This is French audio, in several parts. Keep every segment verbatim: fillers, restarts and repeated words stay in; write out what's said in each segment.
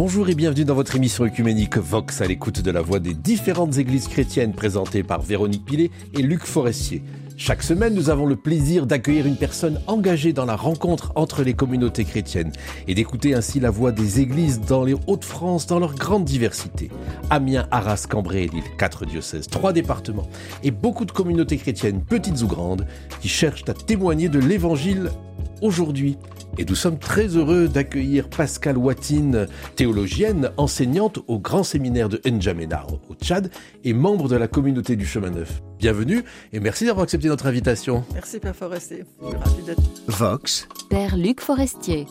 Bonjour et bienvenue dans votre émission œcuménique Vox, à l'écoute de la voix des différentes églises chrétiennes présentées par Véronique Pilet et Luc Forestier. Chaque semaine, nous avons le plaisir d'accueillir une personne engagée dans la rencontre entre les communautés chrétiennes et d'écouter ainsi la voix des églises dans les Hauts-de-France dans leur grande diversité. Amiens, Arras, Cambrai et Lille, quatre diocèses, trois départements et beaucoup de communautés chrétiennes, petites ou grandes, qui cherchent à témoigner de l'Évangile aujourd'hui. Et nous sommes très heureux d'accueillir Pascale Watine, théologienne, enseignante au Grand Séminaire de N'Djamena au Tchad et membre de la communauté du Chemin Neuf. Bienvenue et merci d'avoir accepté notre invitation. Merci Père Forestier, je suis ravi d'être. Vox, Père Luc Forestier.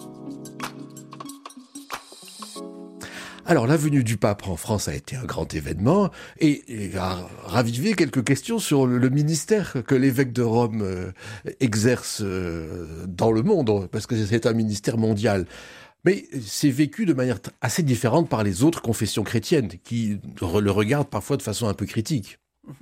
Alors, la venue du pape en France a été un grand événement et, et a ravivé quelques questions sur le, le ministère que l'évêque de Rome euh, exerce euh, dans le monde, parce que c'est un ministère mondial. Mais c'est vécu de manière assez différente par les autres confessions chrétiennes, qui le regardent parfois de façon un peu critique.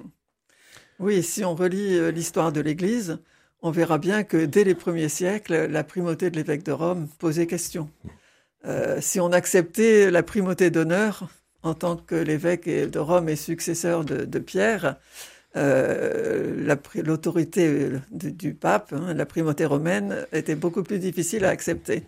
Oui, si on relit l'histoire de l'Église, on verra bien que dès les premiers siècles, la primauté de l'évêque de Rome posait question. Euh, si on acceptait la primauté d'honneur en tant que l'évêque de Rome est successeur de, de Pierre, euh, la, l'autorité du, du pape, hein, la primauté romaine, était beaucoup plus difficile à accepter.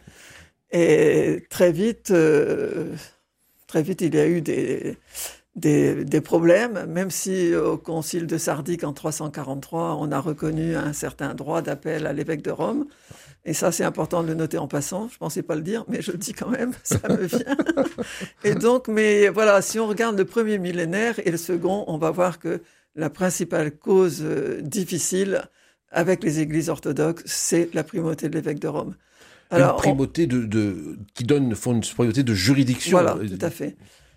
Et très vite, euh, très vite, il y a eu des, des, des problèmes, même si au concile de Sardis en trois cent quarante-trois, on a reconnu un certain droit d'appel à l'évêque de Rome. Et ça, c'est important de le noter en passant. Je pensais pas le dire, mais je le dis quand même, ça me vient. Et donc, mais voilà, si on regarde le premier millénaire et le second, on va voir que la principale cause euh, difficile avec les églises orthodoxes, c'est la primauté de l'évêque de Rome. Alors, une primauté on... de, de, qui donne font une primauté de juridiction. Voilà, tout à fait.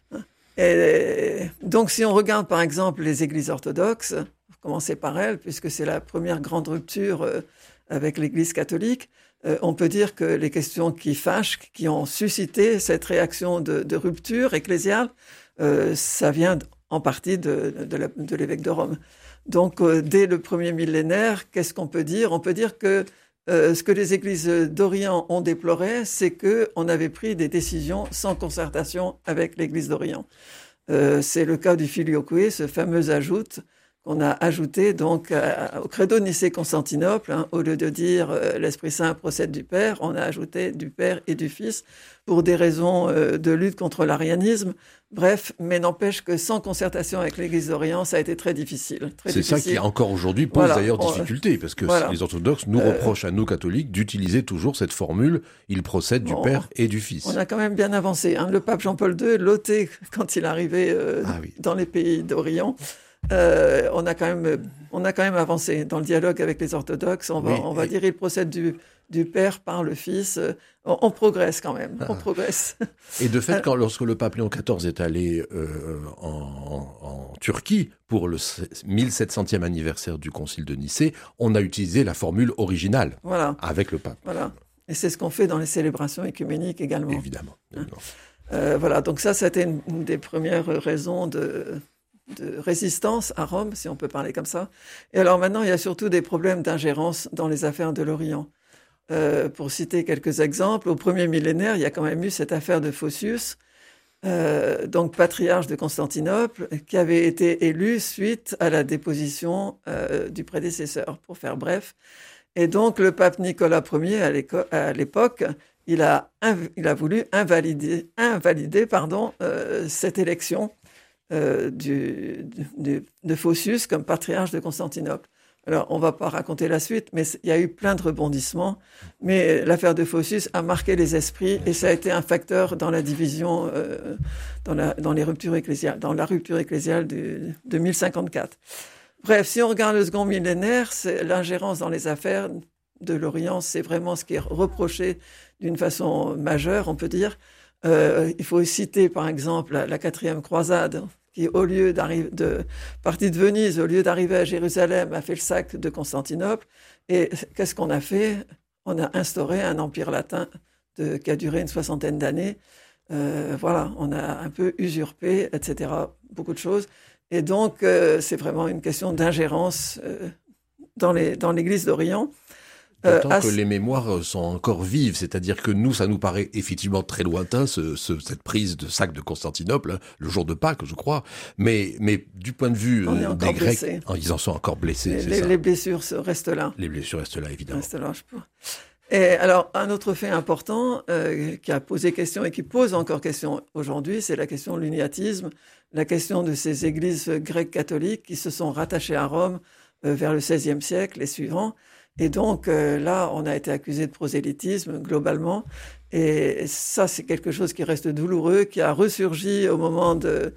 Et donc, si on regarde par exemple les églises orthodoxes, on va commencer par elles, puisque c'est la première grande rupture euh, avec l'Église catholique, euh, on peut dire que les questions qui fâchent, qui ont suscité cette réaction de, de rupture ecclésiale, euh, ça vient en partie de, de, la, de l'évêque de Rome. Donc, euh, dès le premier millénaire, qu'est-ce qu'on peut dire ? On peut dire que euh, ce que les églises d'Orient ont déploré, c'est qu'on avait pris des décisions sans concertation avec l'Église d'Orient. Euh, c'est le cas du Filioque, ce fameux ajout qu'on a ajouté donc à, au credo Nicée-Constantinople, hein, au lieu de dire euh, l'Esprit Saint procède du Père, on a ajouté du Père et du Fils pour des raisons euh, de lutte contre l'arianisme. Bref, mais n'empêche que sans concertation avec l'Église d'Orient, ça a été très difficile. Très C'est difficile. ça qui encore aujourd'hui pose voilà, d'ailleurs on, difficulté, parce que voilà. les orthodoxes nous euh, reprochent à nous catholiques d'utiliser toujours cette formule « il procède du bon, Père et du Fils ». On a quand même bien avancé. Hein. Le pape Jean-Paul deux l'ôtait quand il arrivait euh, ah, oui. dans les pays d'Orient. Euh, on a quand même, on a quand même avancé dans le dialogue avec les orthodoxes. On va, oui, on va et... dire il procède du, du Père par le Fils. On, on progresse quand même. Ah. On progresse. Et de fait, quand, lorsque le pape Léon quatorze est allé euh, en, en, en Turquie pour le mille sept centième anniversaire du Concile de Nicée, on a utilisé la formule originale voilà. avec le pape. Voilà. Et c'est ce qu'on fait dans les célébrations écuméniques également. Évidemment. évidemment. Euh, voilà. Donc ça, c'était une, une des premières raisons de de résistance à Rome, si on peut parler comme ça. Et alors maintenant, il y a surtout des problèmes d'ingérence dans les affaires de l'Orient. Euh, pour citer quelques exemples, au premier millénaire, il y a quand même eu cette affaire de Photius, euh, donc patriarche de Constantinople, qui avait été élu suite à la déposition euh, du prédécesseur, pour faire bref. Et donc le pape Nicolas Ier, à l'époque, il a, il a voulu invalider, invalider pardon, euh, cette élection Euh, du, du, de Photius comme patriarche de Constantinople. Alors, on ne va pas raconter la suite, mais il y a eu plein de rebondissements. Mais l'affaire de Photius a marqué les esprits et ça a été un facteur dans la division, euh, dans, la, dans les ruptures ecclésiales, dans la rupture ecclésiale de, de mille cinquante-quatre. Bref, si on regarde le second millénaire, c'est l'ingérence dans les affaires de l'Orient, c'est vraiment ce qui est reproché d'une façon majeure, on peut dire. Euh, il faut citer par exemple la, la quatrième croisade qui, au lieu d'arriver de partie de Venise, au lieu d'arriver à Jérusalem, a fait le sac de Constantinople. Et qu'est-ce qu'on a fait ? On a instauré un empire latin de, qui a duré une soixantaine d'années. Euh, voilà, on a un peu usurpé, et cetera. Beaucoup de choses. Et donc, euh, c'est vraiment une question d'ingérence euh, dans, les, dans l'Église d'Orient. D'autant Euh, que as- les mémoires sont encore vives, c'est-à-dire que nous, ça nous paraît effectivement très lointain, ce, ce- cette prise de sac de Constantinople, hein, le jour de Pâques, je crois. Mais, mais du point de vue on est euh, des encore Grecs, blessé. hein, ils en sont encore blessés, Les, c'est les- ça. les blessures se- restent là. Les blessures restent là, évidemment. Restent là, je pense. Et alors, un autre fait important euh, qui a posé question et qui pose encore question aujourd'hui, c'est la question de l'uniatisme, la question de ces églises grecques catholiques qui se sont rattachées à Rome euh, vers le seizième siècle et suivant. Et donc euh, là, on a été accusé de prosélytisme globalement. Et ça, c'est quelque chose qui reste douloureux, qui a ressurgi au moment de,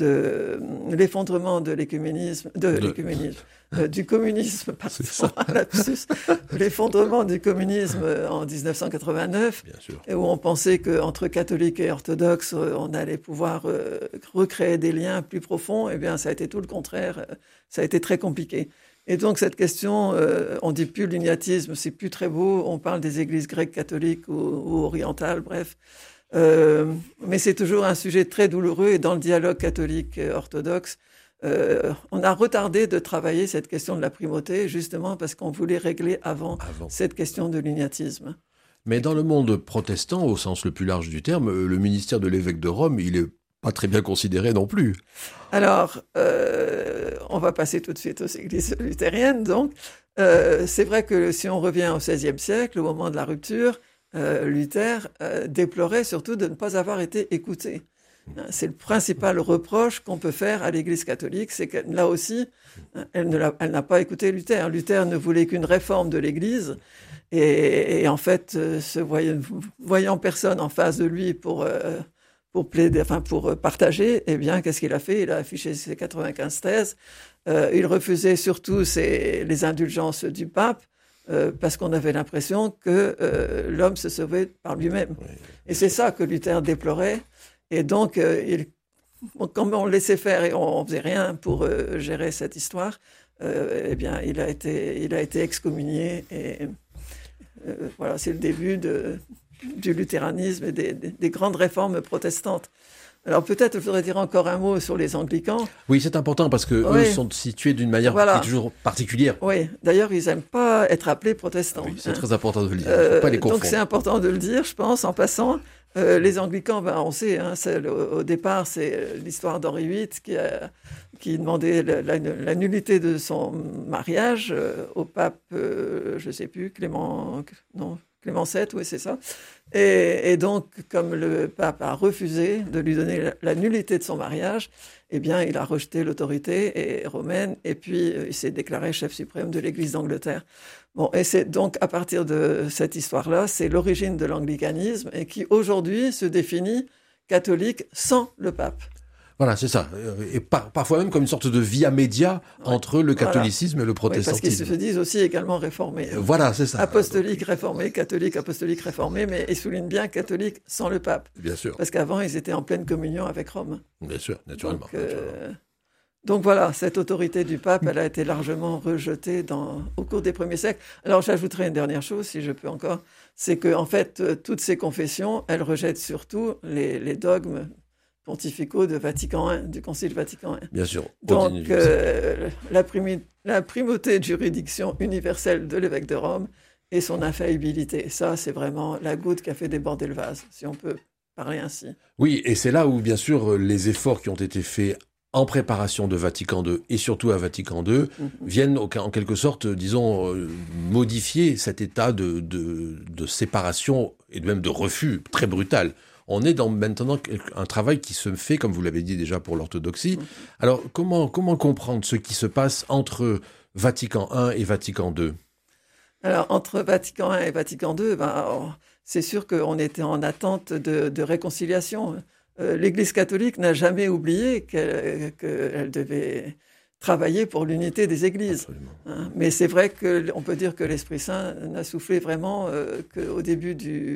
de l'effondrement de l'écuménisme, de, De- l'écuménisme, euh, du communisme, C'est ça. pardon, lapsus, l'effondrement du communisme euh, en dix-neuf cent quatre-vingt-neuf, Bien sûr. et où on pensait qu'entre catholiques et orthodoxes, euh, on allait pouvoir euh, recréer des liens plus profonds. Eh bien, ça a été tout le contraire. euh, Ça a été très compliqué. Et donc, cette question, euh, on dit plus l'uniatisme, c'est plus très beau. On parle des églises grecques catholiques ou, ou orientales, bref. Euh, mais c'est toujours un sujet très douloureux. Et dans le dialogue catholique-orthodoxe, euh, on a retardé de travailler cette question de la primauté, justement parce qu'on voulait régler avant, Avant. cette question de l'uniatisme. Mais dans le monde protestant, au sens le plus large du terme, le ministère de l'évêque de Rome, il est pas très bien considéré non plus. Alors, euh, on va passer tout de suite aux églises luthériennes. Donc, euh, c'est vrai que si on revient au seizième siècle, au moment de la rupture, euh, Luther euh, déplorait surtout de ne pas avoir été écouté. Hein, C'est le principal reproche qu'on peut faire à l'Église catholique, c'est que là aussi, hein, elle ne l'a- elle n'a pas écouté Luther. Luther ne voulait qu'une réforme de l'Église. Et, et en fait, euh, se voyant, voyant personne en face de lui pour euh, pour plaider, enfin pour partager, eh bien, qu'est-ce qu'il a fait? Il a affiché ses quatre-vingt-quinze thèses. Euh, il refusait surtout ses, les indulgences du pape euh, parce qu'on avait l'impression que euh, l'homme se sauvait par lui-même. Oui. Et c'est ça que Luther déplorait. Et donc, euh, il, comme on le laissait faire et on, on faisait rien pour euh, gérer cette histoire, euh, eh bien, il a été, il a été excommunié. Et euh, voilà, c'est le début de du luthéranisme et des, des, des grandes réformes protestantes. Alors peut-être je voudrais dire encore un mot sur les anglicans. Oui, c'est important parce que Oui. eux sont situés d'une manière Voilà. qui est toujours particulière. Oui, d'ailleurs ils n'aiment pas être appelés protestants. Oui, c'est hein. très important de le dire. Il ne Euh, faut pas les donc c'est confondre. important de le dire, je pense, en passant. Euh, les anglicans, ben, on sait, hein, c'est le- au départ, c'est euh, l'histoire d'Henri huit qui, a, qui demandait la, la- la nullité de son mariage euh, au pape, euh, je ne sais plus, Clément, non, Clément sept, oui, c'est ça. Et, et donc, comme le pape a refusé de lui donner la, la nullité de son mariage, eh bien, il a rejeté l'autorité et- romaine et puis euh, il s'est déclaré chef suprême de l'Église d'Angleterre. Bon, et c'est donc à partir de cette histoire-là, c'est l'origine de l'anglicanisme et qui aujourd'hui se définit catholique sans le pape. Voilà, c'est ça. Et par- parfois même comme une sorte de via média entre le catholicisme et le Oui, parce qu'ils protestantisme. se disent aussi également réformés. Euh, Voilà, c'est ça. Apostolique réformé, catholique, apostolique réformé, mais ils soulignent bien catholique sans le pape. Bien sûr, Parce qu'avant, ils étaient en pleine communion avec Rome. bien sûr, naturellement. Donc, euh, naturellement. donc voilà, cette autorité du pape, elle a été largement rejetée dans, au cours des premiers siècles. Alors j'ajouterai une dernière chose, si je peux encore, c'est que en fait, euh, toutes ces confessions, elles rejettent surtout les, les dogmes pontificaux de Vatican un, du Concile Vatican un. Bien sûr. au Donc dix-neuvième siècle. euh, la, primi- la primauté de juridiction universelle de l'évêque de Rome et son infaillibilité, ça c'est vraiment la goutte qui a fait déborder le vase, si on peut parler ainsi. Oui, et c'est là où, bien sûr, les efforts qui ont été faits en préparation de Vatican deux et surtout à Vatican deux Mhm. viennent au- en quelque sorte, disons, euh, modifier cet état de, de, de séparation et même de refus très brutal. On est dans maintenant un travail qui se fait, comme vous l'avez dit déjà, pour l'orthodoxie. Mhm. Alors, comment, comment comprendre ce qui se passe entre Vatican un et Vatican deux? Alors, entre Vatican un et Vatican deux, ben, oh, c'est sûr qu'on était en attente de, de réconciliation. Euh, L'Église catholique n'a jamais oublié qu'elle qu'elle devait travailler pour l'unité des églises. Absolument. Hein. Mais c'est vrai qu'on peut dire que l'Esprit Saint n'a soufflé vraiment euh, qu'au début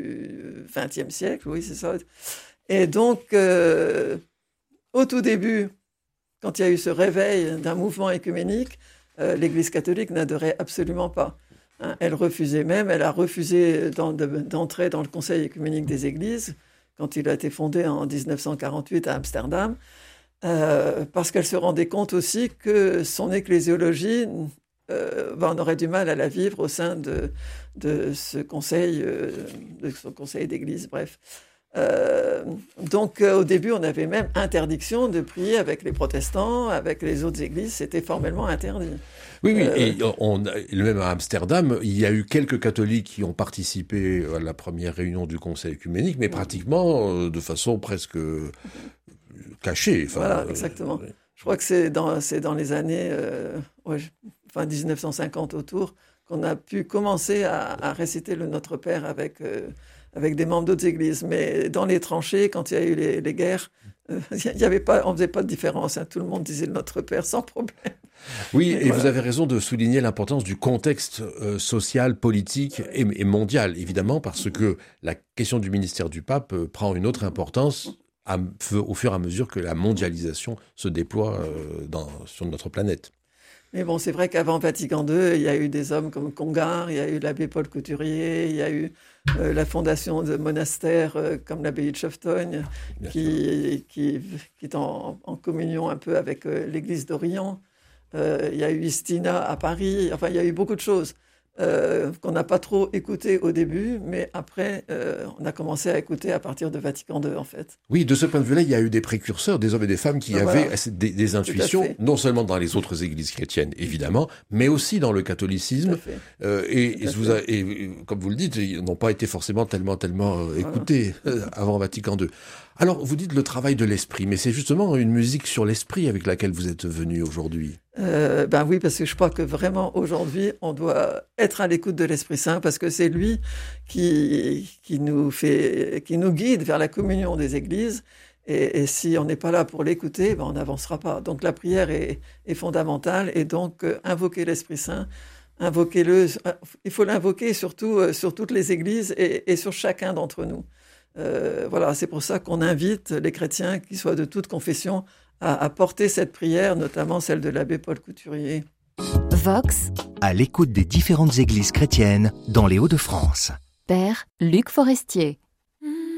du vingtième siècle, oui, c'est ça. Et donc, euh, au tout début, quand il y a eu ce réveil d'un mouvement écuménique, euh, l'Église catholique n'adorait absolument pas. Hein, elle refusait même, elle a refusé d'en- de- d'entrer dans le Conseil écuménique des Églises quand il a été fondé en dix-neuf cent quarante-huit à Amsterdam, euh, parce qu'elle se rendait compte aussi que son ecclésiologie euh, ben, on aurait du mal à la vivre au sein de, de ce conseil, euh, de ce conseil d'église, bref. Euh, donc euh, au début, on avait même interdiction de prier avec les protestants, avec les autres églises, c'était formellement interdit. Oui, oui, Euh, et on, même à Amsterdam, il y a eu quelques catholiques qui ont participé à la première réunion du Conseil œcuménique, mais pratiquement euh, de façon presque cachée. Enfin, voilà, exactement. Euh, Je crois que c'est dans, c'est dans les années euh, ouais, enfin dix-neuf cent cinquante autour qu'on a pu commencer à, à réciter le Notre Père avec... Euh, avec des membres d'autres églises. Mais dans les tranchées, quand il y a eu les, les guerres, euh, il y avait pas, on ne faisait pas de différence. Hein. Tout le monde disait le Notre Père sans problème. Oui, Mais et voilà. vous avez raison de souligner l'importance du contexte euh, social, politique et, et mondial, évidemment, parce que la question du ministère du pape euh, prend une autre importance à, au fur et à mesure que la mondialisation se déploie euh, dans, sur notre planète. Mais bon, c'est vrai qu'avant Vatican deux, il y a eu des hommes comme Congar, il y a eu l'abbé Paul Couturier, il y a eu euh, la fondation de monastères euh, comme l'abbaye de Choftogne, qui, qui, qui est en, en communion un peu avec euh, l'église d'Orient. Euh, il y a eu Istina à Paris. Enfin, il y a eu beaucoup de choses euh, qu'on n'a pas trop écoutées au début, mais après, euh, on a commencé à écouter à partir de Vatican deux, en fait. Oui, de ce point de vue-là, il y a eu des précurseurs, des hommes et des femmes qui Ben avaient voilà. des, des intuitions, non seulement dans les autres églises chrétiennes, évidemment, mais aussi dans le catholicisme. Euh, et, et, vous a, et comme vous le dites, ils n'ont pas été forcément tellement, tellement euh, écoutés voilà. euh, avant Vatican deux. Alors, vous dites le travail de l'esprit, mais c'est justement une musique sur l'esprit avec laquelle vous êtes venu aujourd'hui. Euh, ben oui, parce que je crois que vraiment aujourd'hui, on doit être à l'écoute de l'Esprit Saint, parce que c'est lui qui, qui nous fait, qui nous guide vers la communion des églises. Et, et si on n'est pas là pour l'écouter, ben on n'avancera pas. Donc la prière est, est fondamentale, et donc euh, invoquer l'Esprit Saint, invoquez-le. Il faut l'invoquer surtout euh, sur toutes les églises et, et sur chacun d'entre nous. Euh, voilà, c'est pour ça qu'on invite les chrétiens, qui soient de toute confession, à, à porter cette prière, notamment celle de l'abbé Paul Couturier. Vox, à l'écoute des différentes églises chrétiennes dans les Hauts-de-France. Père Luc Forestier.